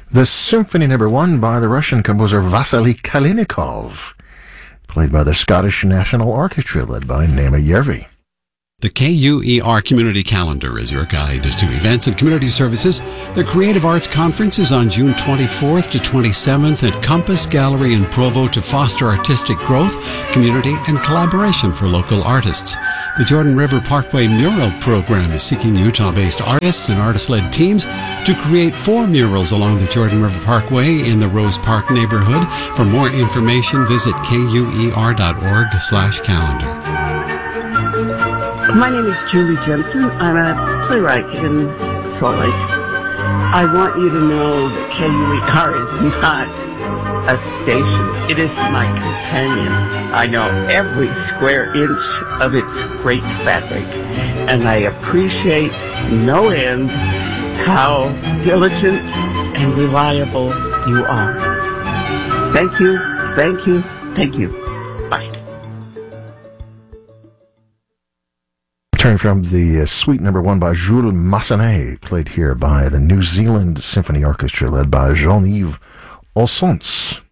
The Symphony No. 1 by the Russian composer Vasily Kalinikov, played by the Scottish National Orchestra, led by Nema Järvi. The KUER Community Calendar is your guide to events and community services. The Creative Arts Conference is on June 24th to 27th at Compass Gallery in Provo to foster artistic growth, community, and collaboration for local artists. The Jordan River Parkway Mural Program is seeking Utah-based artists and artist-led teams to create 4 murals along the Jordan River Parkway in the Rose Park neighborhood. For more information, visit kuer.org/calendar. My name is Julie Jensen. I'm a playwright in Salt Lake. I want you to know that KUER is not a station. It is my companion. I know every square inch of its great fabric, and I appreciate no end how diligent and reliable you are. Thank you, thank you, thank you. Bye. Turn from the Suite No. 1 by Jules Massenet, played here by the New Zealand Symphony Orchestra, led by Jean-Yves Olsons.